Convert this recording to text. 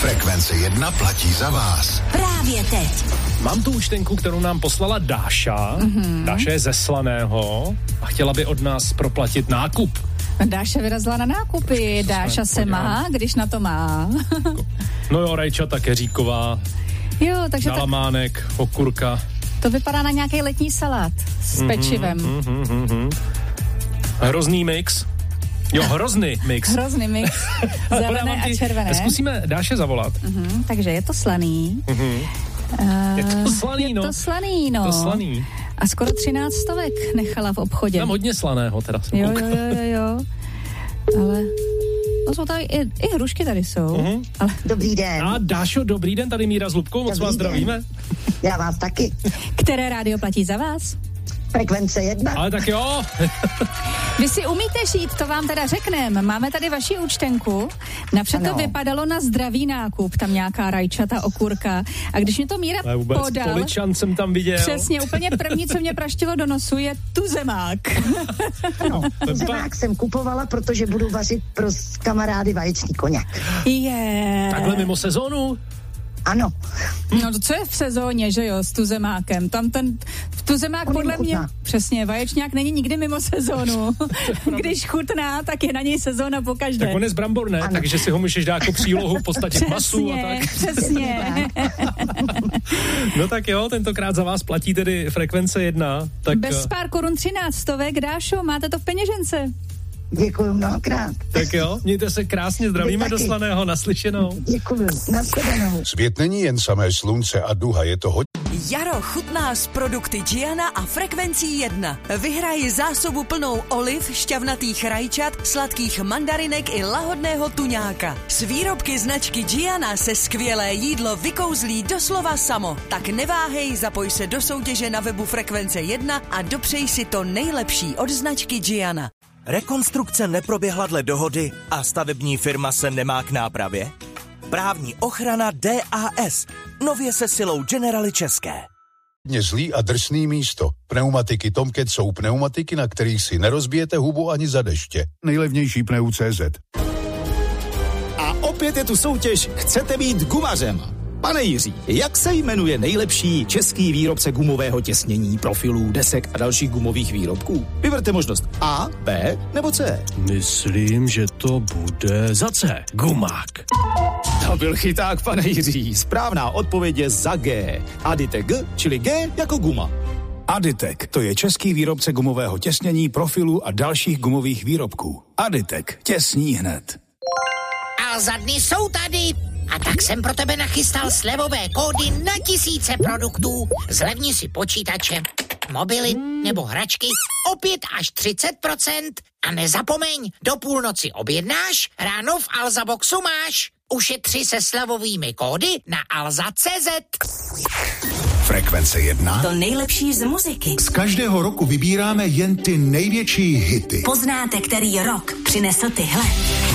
Frekvence 1 platí za vás. Právě teď. Mám tu účtenku, kterou nám poslala Dáša. Dáša je ze Slaného a chtěla by od nás proplatit nákup. Dáša vyrazila na nákupy. Dáša se má, když na to má. No jo, rajčata keříková, Jo, takže nalamánek, okurka. to vypadá na nějaký letní salát s pečivem. Hrozný mix. Jo, hrozný mix. Hrozný mix. Zelené a červené. Zkusíme Dáše zavolat. Takže je to slaný. Je to slaný, no. Je to slaný, no. To slaný. A skoro 13 stovek nechala v obchodě. Tam hodně slaného teda jsem koukal. Jo. Ale no jsou tady i hrušky tady jsou. Ale... Dobrý den. A Dášo, dobrý den, tady Míra s Lubkou, moc vás zdravíme. Já vás taky. Které rádio platí za vás? Frekvence 1. Ale tak jo. Vy si umíte žít, to vám teda řekneme. Máme tady vaši účtenku. Napřed to vypadalo na zdravý nákup, tam nějaká rajčata, okurka. A když mi to Míra podal... Poličan jsem tam viděl. Přesně, úplně první, co mě praštilo do nosu, je tuzemák. Ano, tuzemák jsem kupovala, protože budu vařit pro kamarády vaječný koněk. Takhle mimo sezónu? Ano. No to co je v sezóně, že jo, s tuzemákem? Tam ten tuzemák podle mě, přesně, vaječňák není nikdy mimo sezónu. Když chutná, tak je na něj sezóna pokaždé. Tak on je z brambor, ne? Takže si ho můžeš dát jako přílohu v podstatě k masu a tak. Přesně. No tak jo, tentokrát za vás platí tedy Frekvence 1. Tak... Bez pár korun 13 stovek, Dášo, máte to v peněžence. Děkuju mnohokrát. Tak jo, mějte se krásně, zdravíme do Slaného, naslyšenou. Děkuju, nashledanou. Svět není jen samé slunce a duha, je to hodně. Jaro chutná s produkty Giana a Frekvencí 1. Vyhraj zásobu plnou oliv, šťavnatých rajčat, sladkých mandarinek i lahodného tuňáka. S výrobky značky Giana se skvělé jídlo vykouzlí doslova samo. Tak neváhej, zapoj se do soutěže na webu Frekvence 1 a dopřej si to nejlepší od značky Giana. Rekonstrukce neproběhla dle dohody a stavební firma se nemá k nápravě? Právní ochrana DAS. Nově se silou Generali České. Zlý a drsný místo. Pneumatiky Tomcat jsou pneumatiky, na kterých si nerozbijete hubu ani za deště. Nejlevnější pneu.cz. A opět je tu soutěž Chcete být gumařem? Pane Jiří, jak se jmenuje nejlepší český výrobce gumového těsnění, profilů, desek a dalších gumových výrobků? Vyberte možnost A, B nebo C. Myslím, že to bude za C. Gumák. To byl chyták, pane Jiří. Správná odpověď je za G. Aditek G, čili G jako guma. Aditek, to je český výrobce gumového těsnění, profilů a dalších gumových výrobků. Aditek, těsní hned. A za dny jsou tady. A tak jsem pro tebe nachystal slevové kódy na tisíce produktů. Zlevni si počítače, mobily nebo hračky o 5 až 30%. A nezapomeň, do půlnoci objednáš, ráno v Alza Boxu máš. Ušetři se slevovými kódy na alza.cz. Frekvence 1. To nejlepší z muziky. Z každého roku vybíráme jen ty největší hity. Poznáte, který rok přinesl tyhle?